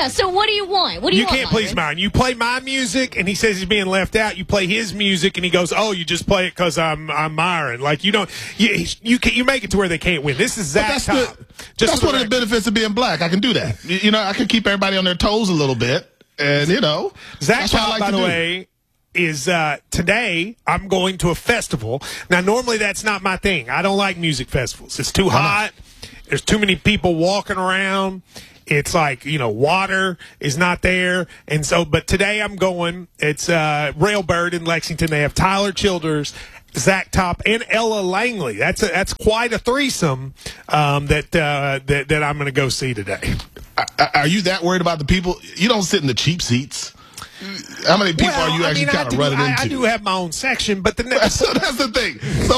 Yeah, so what do you want? What do you want, can't please mine. You play my music, and he says he's being left out. You play his music, and he goes, "Oh, you just play it because I'm Myron." Like you don't, you make it to where they can't win. This is Zach Top. That's one of the benefits of being black. I can do that. I can keep everybody on their toes a little bit, and Zach Top, by the way, is today I'm going to a festival. Now, normally that's not my thing. I don't like music festivals. It's too hot. There's too many people walking around. It's like, water is not there. And so, but today I'm going. It's Railbird in Lexington. They have Tyler Childers, Zach Top, and Ella Langley. That's quite a threesome that I'm going to go see today. Are you that worried about the people? You don't sit in the cheap seats. How many people are you actually kind of running into? I do have my own section, but so that's the thing. So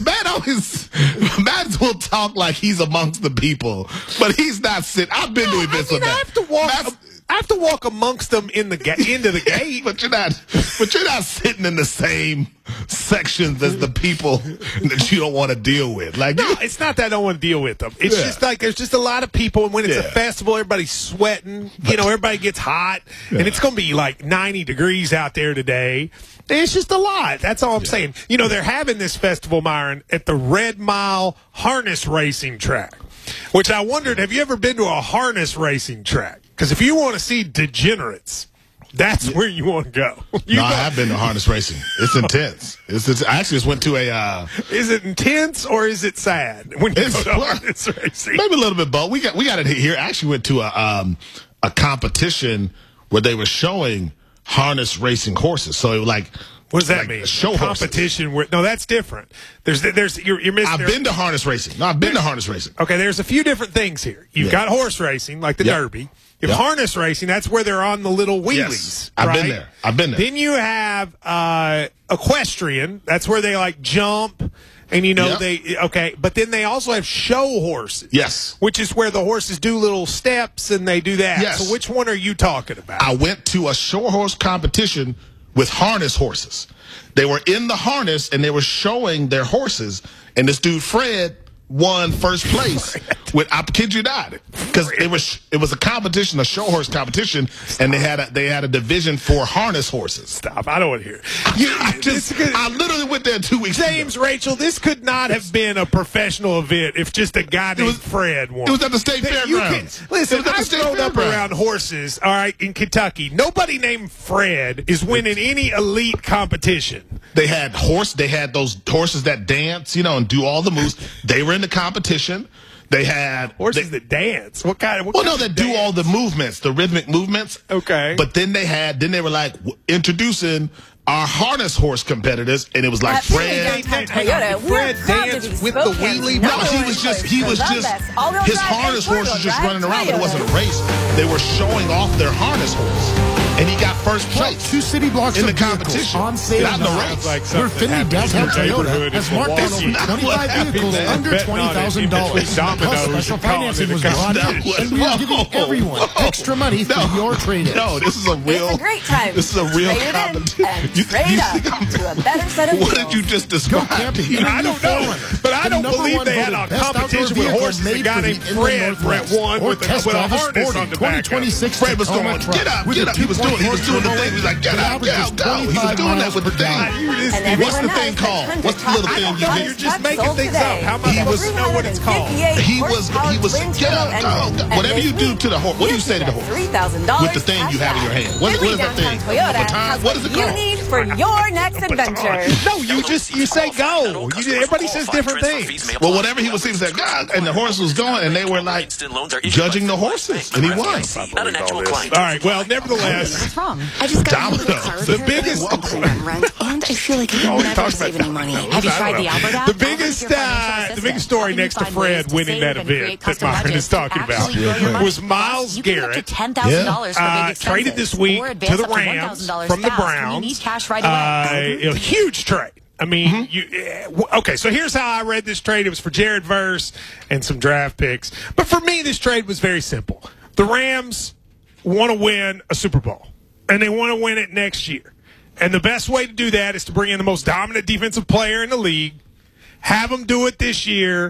Matt will talk like he's amongst the people, but he's not sitting. I've been to events with that. I have to walk amongst them into the gate, but you're not sitting in the same sections as the people that you don't want to deal with. Like, no, it's not that I don't want to deal with them. It's just like there's just a lot of people, and when it's a festival, everybody's sweating. Everybody gets hot, and it's going to be like 90 degrees out there today. It's just a lot. That's all I'm saying. They're having this festival, Myron, at the Red Mile Harness Racing Track, which I wondered, have you ever been to a harness racing track? Because if you want to see degenerates, that's where you want to go. I have been to harness racing. It's intense. I actually just went to a. Is it intense or is it sad when you go to harness racing? Maybe a little bit both. We got it here. I actually went to a competition where they were showing harness racing horses. So it was like. What does that mean? Show competition? No, that's different. You're missing. I've been to harness racing. No, I've been to harness racing. Okay, there's a few different things here. You've got horse racing, like the Derby. You have harness racing. That's where they're on the little wheelies. Yes, I've been there. Then you have equestrian. That's where they like jump. And but then they also have show horses. Yes. Which is where the horses do little steps and they do that. Yes. So which one are you talking about? I went to a show horse competition with harness horses. They were in the harness and they were showing their horses. And this dude, Fred, won first place I kid you not, because it was a competition, a show horse competition, and they had a division for harness horses. Stop! I don't want to hear. I literally went there 2 weeks James, ago. Rachel, this could not have been a professional event if just a guy named Fred won. It was at the state fairgrounds. Listen, I've grown up around horses. All right, in Kentucky, nobody named Fred is winning any elite competition. They had those horses that dance, and do all the moves. They were in the competition. They had horses that dance. What kind of? That do all the movements, the rhythmic movements. Okay. But then they were like introducing our harness horse competitors, and it was like Fred danced with the wheelie. No, he was just his harness horse was just running around, but it wasn't a race. They were showing off their harness horse, and he got first place. 2 city blocks in of the competition, on sale, not in the race. Where Finley Downtown Toyota has marked down over 25 vehicles under $20,000. Plus, special financing was brought in, and we are giving everyone extra money for your trade-in. No, this is a real. It's a great time. This is a real competition. Trade up to a better set of What did you just describe? I don't know, but I don't believe they had a competition with horses. A guy named Fred won with a harness on the back. Fred was going, get up. He was doing the thing. He was like, get up, go. He was doing that with the thing. What's the thing called? What's the little thing you do? You're just making things up. How am I supposed to know what it's called? He was get up, go. Whatever you do to the horse. What do you say to the horse? With the thing you have in your hand. What is that thing? What is it called? You need for your next adventure. No, you say go. Everybody says different things. Well, whatever he was saying, said God, and the horse was going, and they were like judging the horses, and he won. Not an actual client. All right. Well, nevertheless, What's wrong? I just got the biggest. and I feel like I never save any money. Have you tried the Albert app? The biggest story next to Fred winning that event that Myron is talking about was Miles Garrett traded this week to the Rams from the Browns. A huge trade. I mean, okay, so here's how I read this trade. It was for Jared Verse and some draft picks. But for me, this trade was very simple. The Rams want to win a Super Bowl, and they want to win it next year. And the best way to do that is to bring in the most dominant defensive player in the league, have them do it this year,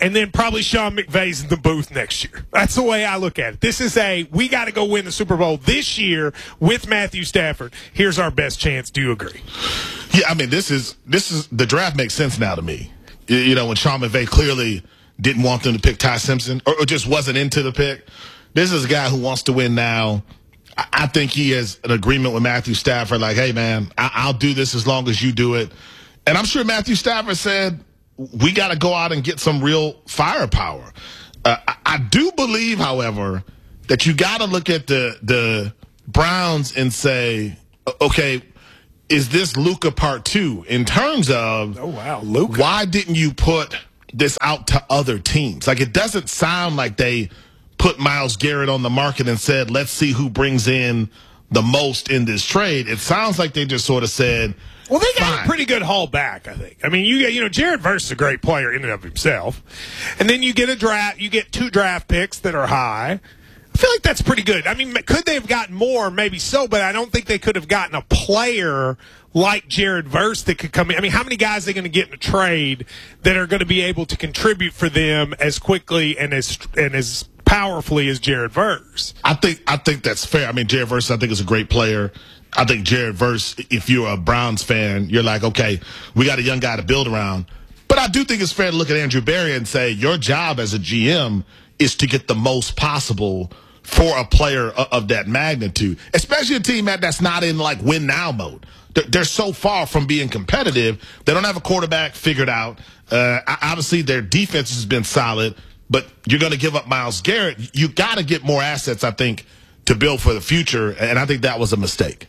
and then probably Sean McVay's in the booth next year. That's the way I look at it. This is we got to go win the Super Bowl this year with Matthew Stafford. Here's our best chance. Do you agree? Yeah, I mean, this is the draft makes sense now to me. You know, when Sean McVay clearly didn't want them to pick Ty Simpson or just wasn't into the pick. This is a guy who wants to win now. I think he has an agreement with Matthew Stafford, like, hey, man, I'll do this as long as you do it. And I'm sure Matthew Stafford said, we got to go out and get some real firepower. I do believe, however, that you got to look at the Browns and say, okay, is this Luka part 2 in terms of, oh, wow, Luka. Why didn't you put this out to other teams? Like, it doesn't sound like they put Myles Garrett on the market and said, let's see who brings in the most in this trade. It sounds like they just sort of said, well, they got a pretty good haul back, I think. I mean, Jared Verse is a great player in and of himself. And then you get 2 draft picks that are high. I feel like that's pretty good. I mean, could they have gotten more? Maybe so, but I don't think they could have gotten a player like Jared Verse that could come in. I mean, how many guys are they going to get in a trade that are going to be able to contribute for them as quickly and as powerfully as Jared Verse? I think that's fair. I mean, Jared Verse, I think, is a great player. I think Jared Verse, if you're a Browns fan, you're like, okay, we got a young guy to build around. But I do think it's fair to look at Andrew Berry and say, your job as a GM is to get the most possible for a player of that magnitude, especially a team that's not in like win now mode. They're so far from being competitive. They don't have a quarterback figured out. Obviously, their defense has been solid, but you're going to give up Myles Garrett. You got to get more assets, I think, to build for the future, and I think that was a mistake.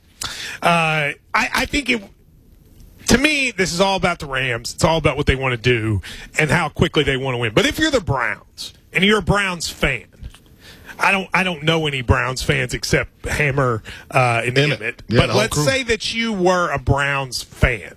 I think to me, this is all about the Rams. It's all about what they want to do and how quickly they want to win. But if you're the Browns and you're a Browns fan, I don't know any Browns fans except Hammer and Emmett. Yeah, but let's say that you were a Browns fan.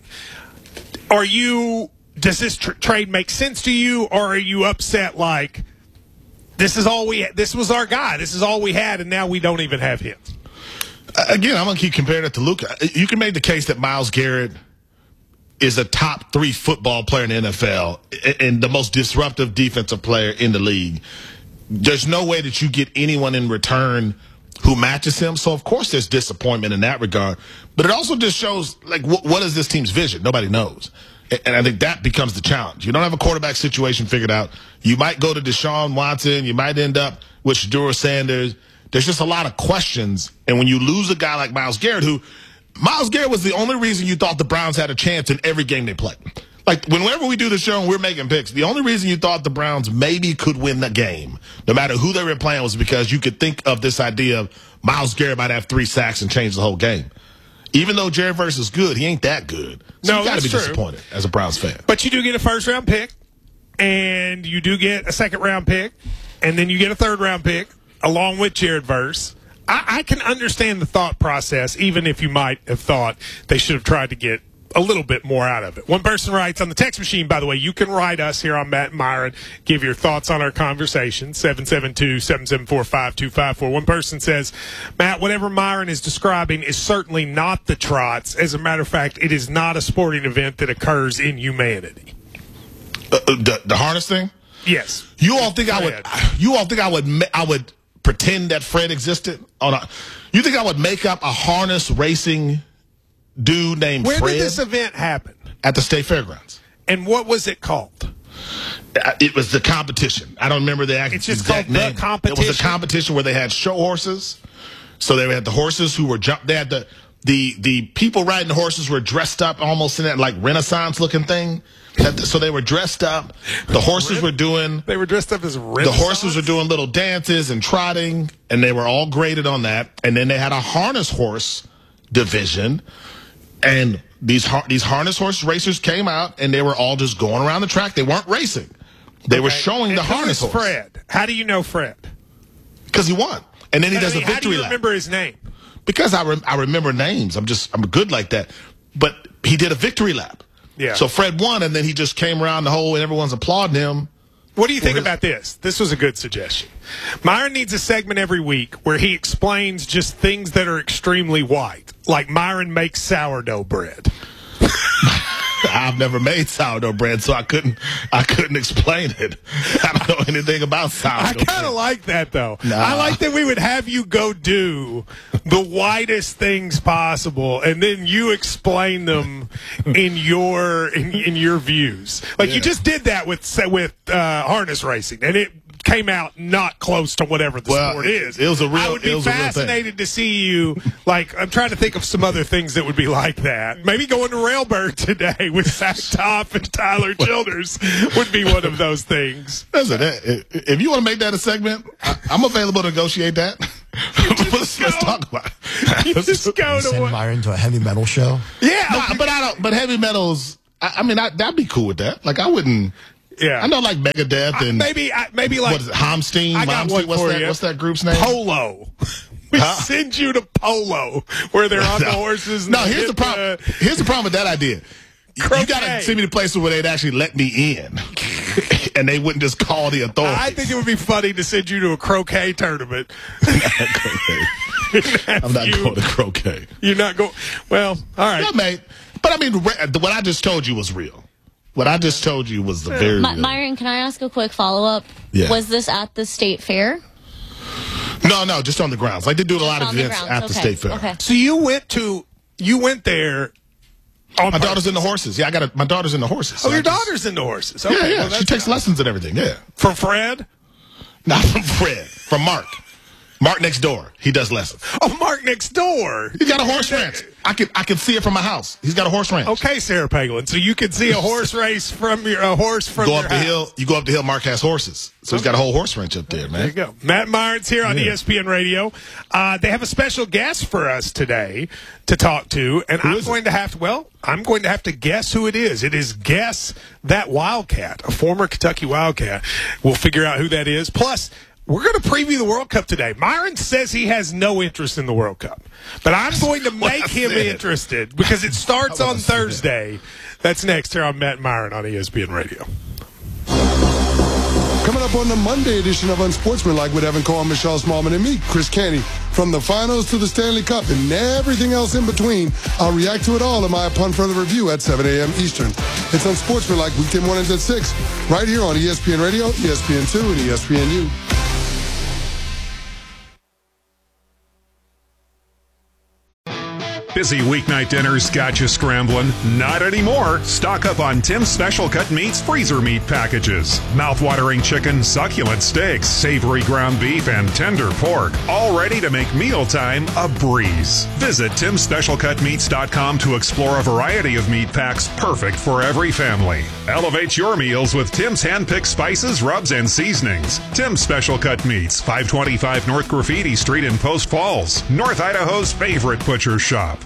Does this trade make sense to you, or are you upset like this was our guy, this is all we had, and now we don't even have him? Again, I'm going to keep comparing it to Luka. You can make the case that Myles Garrett is a top 3 football player in the NFL and the most disruptive defensive player in the league. There's no way that you get anyone in return who matches him. So, of course, there's disappointment in that regard. But it also just shows, like, what is this team's vision? Nobody knows. And I think that becomes the challenge. You don't have a quarterback situation figured out. You might go to Deshaun Watson. You might end up with Shedeur Sanders. There's just a lot of questions. And when you lose a guy like Myles Garrett, Myles Garrett was the only reason you thought the Browns had a chance in every game they played. Like, whenever we do the show and we're making picks, the only reason you thought the Browns maybe could win the game, no matter who they were playing, was because you could think of this idea of Myles Garrett might have 3 sacks and change the whole game. Even though Jared Verse is good, he ain't that good. So no, you got to be true. Disappointed as a Browns fan. But you do get a first-round pick, and you do get a second-round pick, and then you get a third-round pick along with Jared Verse. I can understand the thought process, even if you might have thought they should have tried to get a little bit more out of it. One person writes on the text machine, by the way, you can write us here on Matt and Myron, give your thoughts on our conversation, 772-774-5254. One person says, Matt, whatever Myron is describing is certainly not the Trots. As a matter of fact, it is not a sporting event that occurs in humanity. The harness thing? Yes. You all think I would pretend that Fred existed? You think I would make up a harness racing dude named Fred? Where did this event happen? At the State Fairgrounds. And what was it called? It was the competition. I don't remember the It's just exact called name. The Competition? It was a competition where they had show horses. So they had the horses who were they had the people riding the horses were dressed up almost in that like Renaissance looking thing. So they were dressed up. The horses were doing. They were dressed up as Renaissance? The horses were doing little dances and trotting, and they were all graded on that. And then they had a harness horse division. And these harness horse racers came out, and they were all just going around the track. They weren't racing. They were showing the harness horse. Fred? How do you know Fred? Because he won. And then he does a victory lap. How do you remember his name? Because I remember names. I'm good like that. But he did a victory lap. Yeah. So Fred won, and then he just came around the hole, and everyone's applauding him. What do you think about this? This was a good suggestion. Myron needs a segment every week where he explains just things that are extremely white, like Myron makes sourdough bread. I've never made sourdough bread, so I couldn't explain it. I don't know anything about sourdough. I kind of like that, though. Nah. I like that we would have you go do the widest things possible, and then you explain them in your views. Like you just did that with harness racing, and it came out not close to whatever the sport is. It was a real. I would be fascinated to see you. Like, I'm trying to think of some other things that would be like that. Maybe going to Railbird today with Zach Topp and Tyler Childers would be one of those things. Listen, if you want to make that a segment, I'm available to negotiate that. Let's talk about it. You just go to send Myron to a heavy metal show. Yeah, no, but I don't. But heavy metals. I mean, that'd be cool with that. Like, I wouldn't. Yeah, I know, like Megadeth and maybe like what is it, Hamstein? I got one for you. What's that group's name? Polo. We send you to Polo, where they're on the horses. No, here's the problem. Here's the problem with that idea. Croquet. You got to send me to places where they'd actually let me in, and they wouldn't just call the authorities. I think it would be funny to send you to a croquet tournament. I'm not going to croquet. You're not going. Well, all right, yeah, mate. But I mean, what I just told you was real. What I just told you was the very real. Myron, can I ask a quick follow-up? Yeah. Was this at the state fair? No, just on the grounds. Like, they do a lot of events at the state fair. Okay. So you went there. My daughter's into horses. Yeah, my daughter's into horses. So your daughter's into horses. Okay. Yeah. Well, she takes lessons and everything. Yeah. From Fred? Not from Fred. From Mark. Mark next door. He does lessons. Oh, Mark next door. He's got a horse ranch. I can see it from my house. He's got a horse ranch. Okay, Sarah Pagelin. So you can see a horse race from your house. Go up the hill. You go up the hill. Mark has horses, so he's got a whole horse ranch up there, man. There you go. Matt Myron's here on ESPN Radio. They have a special guest for us today to talk to, and I'm going to have to guess who it is. It is Guess That Wildcat, a former Kentucky Wildcat. We'll figure out who that is. Plus, we're going to preview the World Cup today. Myron says he has no interest in the World Cup, but I'm going to make him interested because it starts on Thursday. That's next here on Matt Myron on ESPN Radio. Coming up on the Monday edition of Unsportsmanlike with Evan Cohen, Michelle Smallman, and me, Chris Canty. From the finals to the Stanley Cup and everything else in between, I'll react to it all in my Upon Further Review at 7 a.m. Eastern. It's Unsportsmanlike weekday mornings at 6, right here on ESPN Radio, ESPN2, and ESPNU. Busy weeknight dinners got you scrambling? Not anymore. Stock up on Tim's Special Cut Meats freezer meat packages. Mouth-watering chicken, succulent steaks, savory ground beef, and tender pork. All ready to make mealtime a breeze. Visit TimSpecialCutMeats.com to explore a variety of meat packs perfect for every family. Elevate your meals with Tim's hand-picked spices, rubs, and seasonings. Tim's Special Cut Meats, 525 North Graffiti Street in Post Falls, North Idaho's favorite butcher shop.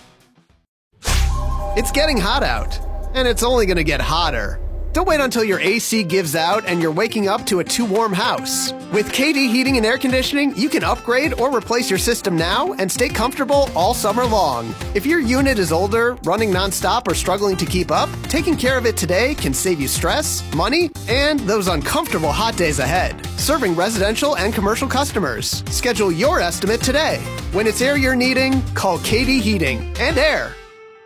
It's getting hot out, and it's only going to get hotter. Don't wait until your AC gives out and you're waking up to a too warm house. With KD Heating and Air Conditioning, you can upgrade or replace your system now and stay comfortable all summer long. If your unit is older, running nonstop, or struggling to keep up, taking care of it today can save you stress, money, and those uncomfortable hot days ahead. Serving residential and commercial customers. Schedule your estimate today. When it's air you're needing, call KD Heating and Air.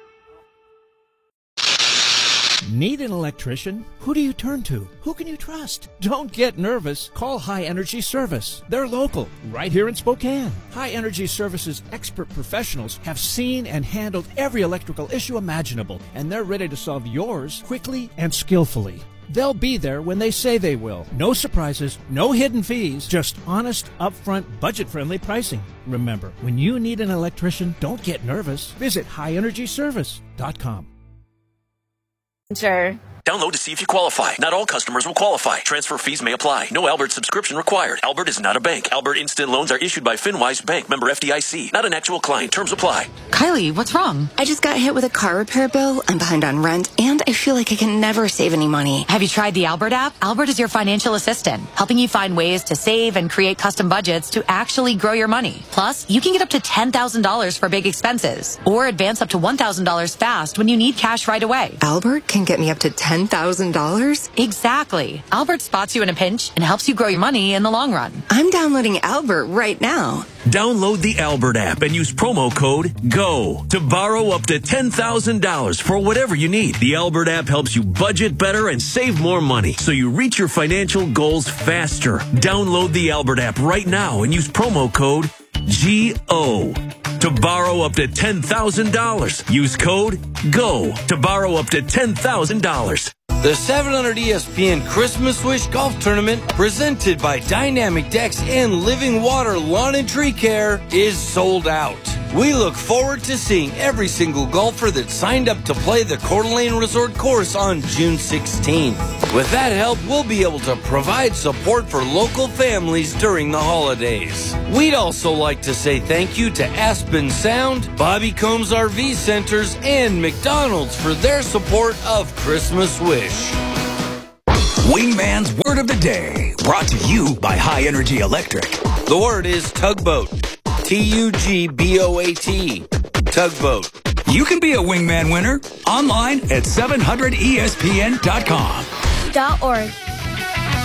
Need an electrician? Who do you turn to? Who can you trust? Don't get nervous. Call High Energy Service. They're local, right here in Spokane. High Energy Service's expert professionals have seen and handled every electrical issue imaginable, and they're ready to solve yours quickly and skillfully. They'll be there when they say they will. No surprises, no hidden fees, just honest, upfront, budget-friendly pricing. Remember, when you need an electrician, don't get nervous. Visit highenergyservice.com. Sure. Download to see if you qualify. Not all customers will qualify. Transfer fees may apply. No Albert subscription required. Albert is not a bank. Albert Instant Loans are issued by FinWise Bank, member FDIC. Not an actual client. Terms apply. Kylie, what's wrong? I just got hit with a car repair bill. I'm behind on rent, and I feel like I can never save any money. Have you tried the Albert app? Albert is your financial assistant, helping you find ways to save and create custom budgets to actually grow your money. Plus, you can get up to $10,000 for big expenses, or advance up to $1,000 fast when you need cash right away. Albert can get me up to $10,000? Exactly. Albert spots you in a pinch and helps you grow your money in the long run. I'm downloading Albert right now. Download the Albert app and use promo code GO to borrow up to $10,000 for whatever you need. The Albert app helps you budget better and save more money so you reach your financial goals faster. Download the Albert app right now and use promo code GO to borrow up to $10,000. Use code GO to borrow up to $10,000. The 700 ESPN Christmas Wish Golf Tournament, presented by Dynamic Decks and Living Water Lawn and Tree Care, is sold out. We look forward to seeing every single golfer that signed up to play the Coeur d'Alene Resort course on June 16th. With that help, we'll be able to provide support for local families during the holidays. We'd also like to say thank you to Aspen Sound, Bobby Combs RV Centers, and McDonald's for their support of Christmas Wish. Wingman's Word of the Day, brought to you by High Energy Electric. The word is tugboat. Tugboat. Tugboat. You can be a Wingman winner online at 700ESPN.com. .org.